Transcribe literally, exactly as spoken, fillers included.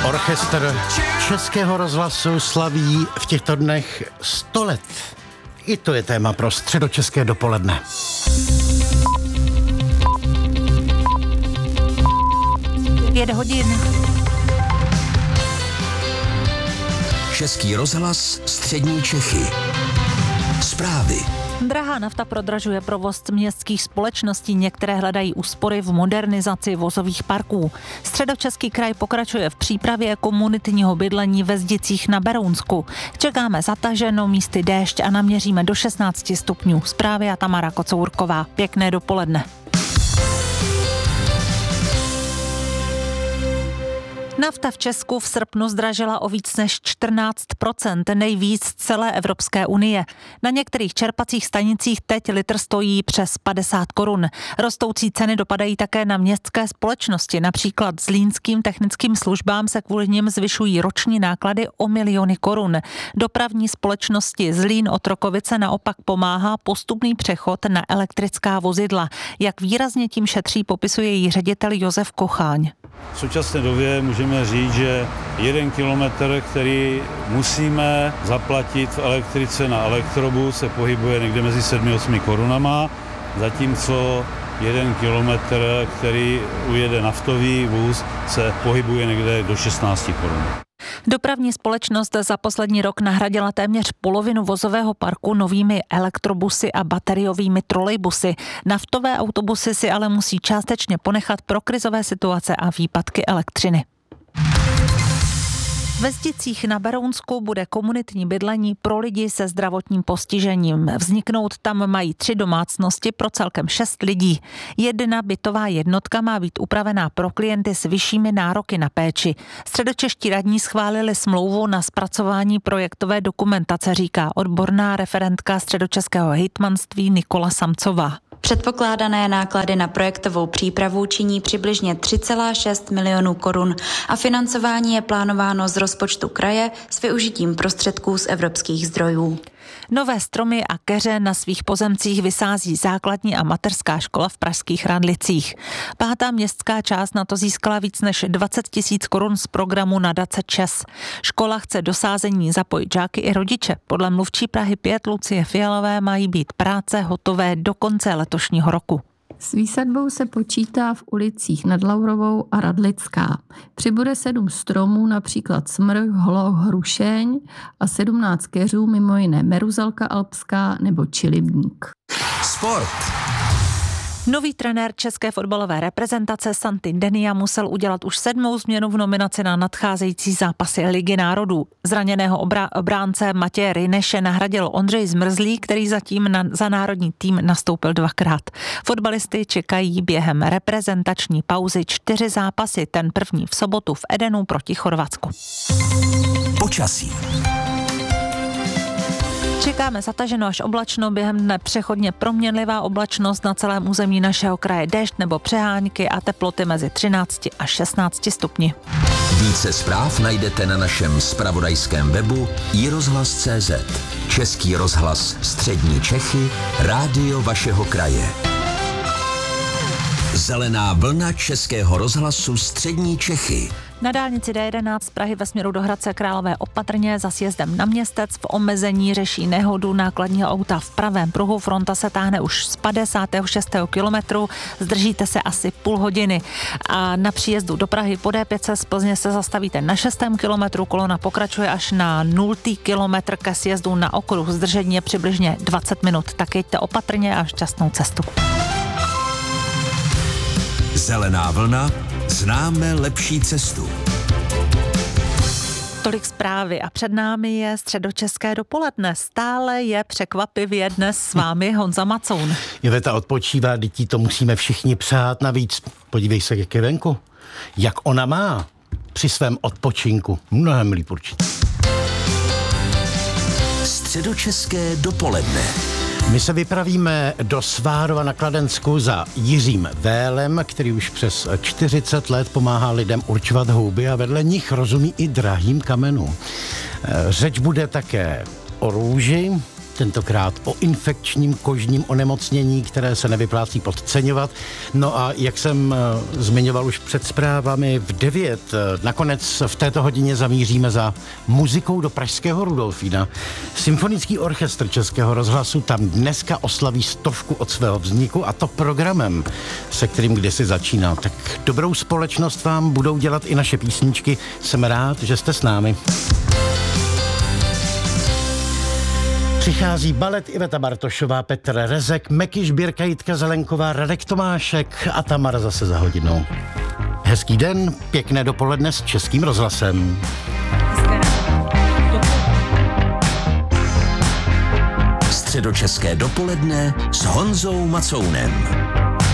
Orchestr Českého rozhlasu slaví v těchto dnech sto let. I to je téma pro středočeské dopoledne. Pět hodin. Český rozhlas Střední Čechy. Zprávy. Drahá nafta prodražuje provoz městských společností, některé hledají úspory v modernizaci vozových parků. Středočeský kraj pokračuje v přípravě komunitního bydlení ve Zdicích na Berounsku. Čekáme zataženo, místy déšť a naměříme do šestnáct stupňů. Zprávy a Tamara Kocourková. Pěkné dopoledne. Nafta v Česku v srpnu zdražila o víc než čtrnáct procent, nejvíc celé Evropské unie. Na některých čerpacích stanicích teď litr stojí přes padesát korun. Rostoucí ceny dopadají také na městské společnosti. Například Zlínským technickým službám se kvůli nim zvyšují roční náklady o miliony korun. Dopravní společnosti Zlín Otrokovice naopak pomáhá postupný přechod na elektrická vozidla. Jak výrazně tím šetří, popisuje její ředitel Josef Kocháň. V současné době můžeme říct, že jeden kilometr, který musíme zaplatit v elektrice na elektrobus, se pohybuje někde mezi sedmi a osmi korunama, zatímco jeden kilometr, který ujede naftový vůz, se pohybuje někde do šestnáct korun. Dopravní společnost za poslední rok nahradila téměř polovinu vozového parku novými elektrobusy a bateriovými trolejbusy. Naftové autobusy si ale musí částečně ponechat pro krizové situace a výpadky elektřiny. Ve Zdicích na Berounsku bude komunitní bydlení pro lidi se zdravotním postižením. Vzniknout tam mají tři domácnosti pro celkem šest lidí. Jedna bytová jednotka má být upravená pro klienty s vyššími nároky na péči. Středočeští radní schválili smlouvu na zpracování projektové dokumentace, říká odborná referentka středočeského hejtmanství Nikola Samcová. Předpokládané náklady na projektovou přípravu činí přibližně tři celá šest milionů korun a financování je plánováno z rozpočtu kraje s využitím prostředků z evropských zdrojů. Nové stromy a keře na svých pozemcích vysází základní a mateřská škola v pražských Radlicích. Pátá městská část na to získala víc než dvacet tisíc korun z programu Nadace ČES. Škola chce do sázení zapojit žáky i rodiče. Podle mluvčí Prahy pět Lucie Fialové mají být práce hotové do konce letošního roku. S výsadbou se počítá v ulicích Nad Laurovou a Radlická. Přibude sedm stromů, například smrk, holoch, hrušeň a sedmnáct keřů, mimo jiné meruzalka alpská nebo čilibník. Sport. Nový trenér české fotbalové reprezentace Santi Denia musel udělat už sedmou změnu v nominaci na nadcházející zápasy Ligy národů. Zraněného obrá- obránce Matěje Ryneše nahradil Ondřej Zmrzlý, který zatím na, za národní tým nastoupil dvakrát. Fotbalisty čekají během reprezentační pauzy čtyři zápasy, ten první v sobotu v Edenu proti Chorvatsku. Počasí. Čekáme zataženo až oblačno, během dne přechodně proměnlivá oblačnost, na celém území našeho kraje déšť nebo přehánky a teploty mezi třináct a šestnáct stupni. Více zpráv najdete na našem zpravodajském webu i rozhlas tečka cé zet. Český rozhlas Střední Čechy, rádio vašeho kraje. Zelená vlna Českého rozhlasu Střední Čechy. Na dálnici D jedenáct z Prahy ve směru do Hradce Králové opatrně za sjezdem na Městec v omezení řeší nehodu nákladního auta v pravém pruhu. Fronta se táhne už z padesátého šestého kilometru, zdržíte se asi půl hodiny. A na příjezdu do Prahy po D pět z Plzně se zastavíte na šestém kilometru, kolona pokračuje až na nultý kilometr ke sjezdu na okruh, zdržení je přibližně dvacet minut. Tak jeďte opatrně a šťastnou cestu. Zelená vlna, známe lepší cestu. Tolik zprávy a před námi je středočeské dopoledne. Stále je překvapivě dnes s vámi Honza Macoun. Iveta odpočívá, dětí to musíme všichni přát, navíc podívej se, jak je venku. Jak ona má při svém odpočinku. Mnohem líp určitě. Středočeské dopoledne. My se vypravíme do Svárova na Kladensku za Jiřím Vélem, který už přes čtyřicet let pomáhá lidem určovat houby a vedle nich rozumí i drahým kamenům. Řeč bude také o růži, tentokrát o infekčním kožním onemocnění, které se nevyplácí podceňovat. No a jak jsem zmiňoval už před zprávami v devět, nakonec v této hodině zamíříme za muzikou do pražského Rudolfína. Symfonický orchestr Českého rozhlasu tam dneska oslaví stovku od svého vzniku, a to programem, se kterým kdysi začínal. Tak dobrou společnost vám budou dělat i naše písničky. Jsem rád, že jste s námi. Přichází balet Iveta Bartošová, Petr Rezek, Meky Žbírka, Jitka Zelenková, Radek Tomášek a Tamara zase za hodinou. Hezký den, pěkné dopoledne s Českým rozhlasem. Středočeské dopoledne s Honzou Macounem.